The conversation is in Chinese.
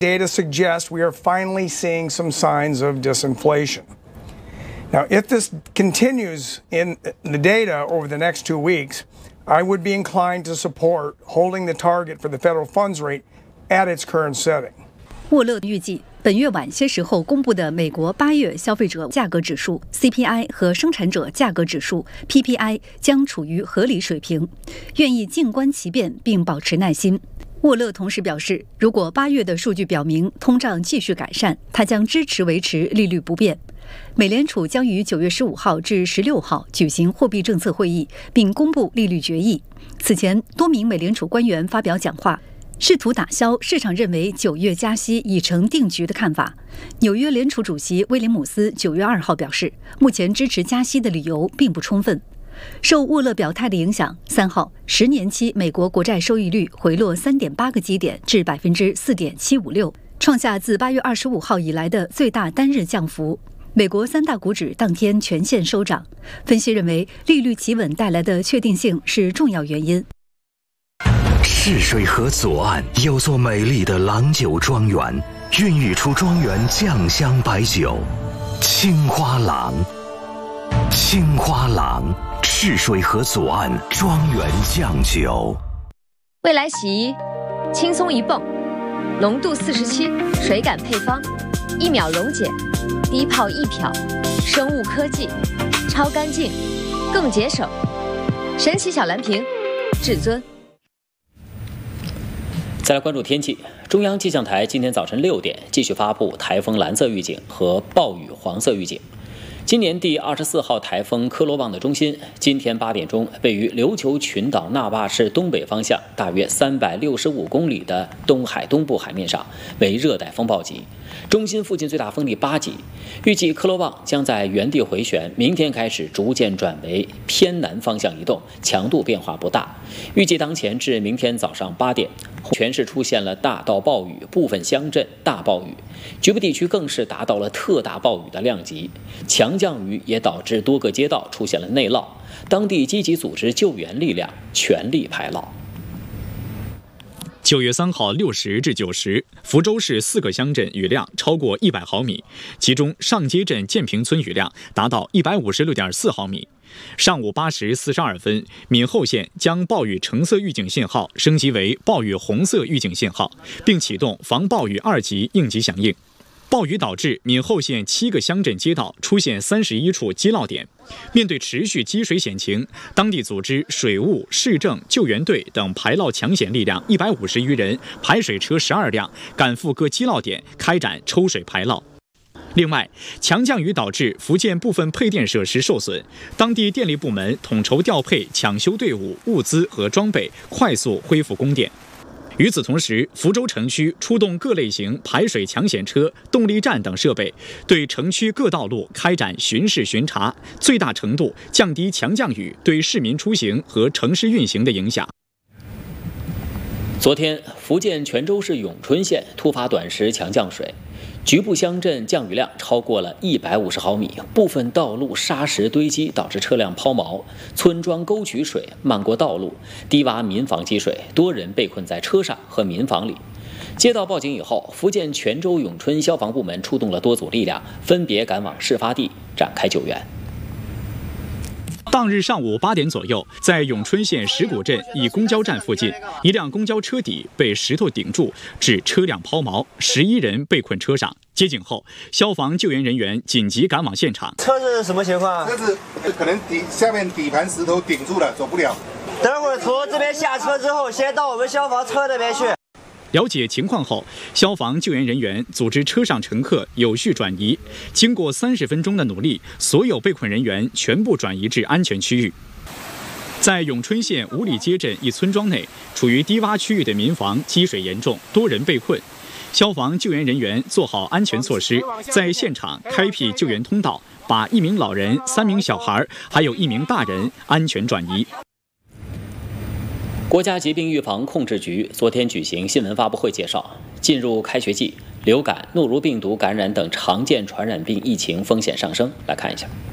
Data suggests we are finally seeing some signs of disinflation. Now, if this continues in the data over the next 2 weeks, I would be inclined to support holding the target for the federal funds rate at its current setting. 沃勒预计，本月晚些时候公布的美国8月消费者价格指数 CPI 和生产者价格指数 PPI 将处于合理水平，愿意静观其变并保持耐心。沃勒同时表示，如果8月的数据表明通胀继续改善，他将支持维持利率不变。美联储将于9月15号至16号举行货币政策会议，并公布利率决议。此前，多名美联储官员发表讲话，试图打消市场认为9月加息已成定局的看法。纽约联储主席威廉姆斯9月2号表示，目前支持加息的理由并不充分。受沃勒表态的影响，3号10年期美国国债收益率回落3.8个基点至 4.756%， 创下自8月25号以来的最大单日降幅。美国3大股指当天全线收涨。分析认为，利率企稳带来的确定性是重要原因。 赤水河左岸有座美丽的郎酒庄园，孕育出庄园酱香白酒青花郎。青花郎，赤水河左岸庄园酱酒。 未来洗衣，轻松一泵，浓度47，水感配方，1秒溶解，低泡1漂，生物科技，超干净，更节省。神奇小蓝瓶，至尊。 再来关注天气，中央气象台今天早晨6点继续发布台风蓝色预警和暴雨黄色预警。今年第24号台风科罗旺的中心，今天8点钟位于琉球群岛那霸市东北方向大约365公里的东海东部海面上，为热带风暴级。中心附近最大风力8级，预计科罗旺将在原地回旋，明天开始逐渐转为偏南方向移动，强度变化不大。预计当前至明天早上8点，全市出现了大到暴雨，部分乡镇大暴雨，局部地区更是达到了特大暴雨的量级。强降雨也导致多个街道出现了内涝，当地积极组织救援力量，全力排涝。 9月3号6时至9时，福州市4个乡镇雨量超过100毫米，其中上街镇建平村雨量达到156.4毫米。上午8时42分，闽后县将暴雨橙色预警信号升级为暴雨红色预警信号，并启动防暴雨2级应急响应。暴雨导致闽后县7个乡镇街道出现31处积涝点。面对持续积水险情，当地组织水务、市政、救援队等排涝抢险力量150余人，排水车12辆，赶赴各积涝点开展抽水排涝。另外，强降雨导致福建部分配电设施受损，当地电力部门统筹调配抢修队伍、物资和装备，快速恢复供电。与此同时，福州城区出动各类型排水抢险车、动力站等设备，对城区各道路开展巡视巡查，最大程度降低强降雨对市民出行和城市运行的影响。 昨天，福建泉州市永春县突发短时强降水，局部乡镇降雨量超过了150毫米，部分道路沙石堆积，导致车辆抛锚，村庄沟渠水漫过道路，低洼民房积水，多人被困在车上和民房里。接到报警以后，福建泉州永春消防部门出动了多组力量，分别赶往事发地展开救援。 当日上午8点左右，在永春县石鼓镇一公交站附近，一辆公交车底被石头顶住，致车辆抛锚，11人被困车上。接警后，消防救援人员紧急赶往现场。 车子什么情况？ 车子可能下面底盘石头顶住了，走不了。 等会儿从这边下车之后，先到我们消防车那边去。 了解情况后，消防救援人员组织车上乘客有序转移。经过30分钟的努力，所有被困人员全部转移至安全区域。在永春县五里街镇一村庄内，处于低洼区域的民房积水严重，多人被困。消防救援人员做好安全措施，在现场开辟救援通道，把1名老人、3名小孩还有1名大人安全转移。 国家疾病预防控制局昨天举行新闻发布会介绍，进入开学季，流感、诺如病毒感染等常见传染病疫情风险上升。来看一下。